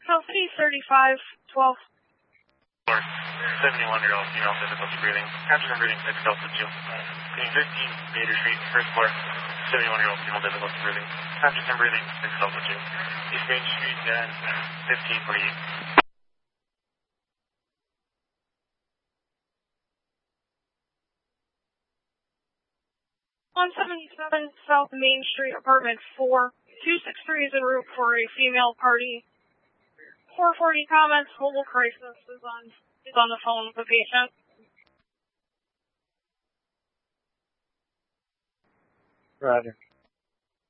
South City 3512. 71-year-old female, difficulty breathing. Capture breathing, 6 Delta 2. Being 15, Bader Street, first floor. 71-year-old female, difficulty breathing. Capture breathing, 6 Delta 2. East Main Street, and 1548. 177 South Main Street, apartment 4. 263 is en route for a female party. 440 comments, mobile crisis is on the phone with the patient. Roger.